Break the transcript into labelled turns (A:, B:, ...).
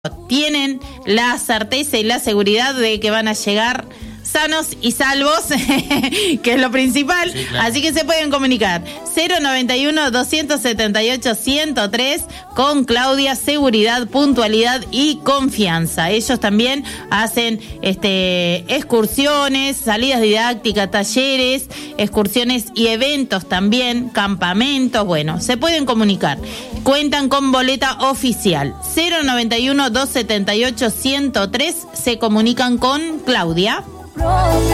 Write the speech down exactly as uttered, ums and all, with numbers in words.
A: tienen la certeza y la seguridad de que van a llegar sanos y salvos, que es lo principal. Sí, claro. Así que se pueden comunicar cero noventa y uno, doscientos setenta y ocho, ciento tres con Claudia, seguridad, puntualidad y confianza. Ellos también hacen este excursiones, salidas didácticas, talleres, excursiones y eventos también, campamentos. Bueno, se pueden comunicar. Cuentan con boleta oficial. cero noventa y uno, doscientos setenta y ocho, ciento tres se comunican con Claudia.